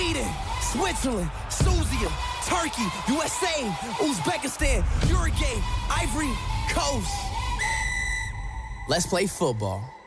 Sweden, Switzerland, Tunisia, Turkey, USA, Uzbekistan, Uruguay, Ivory Coast. Let's play football.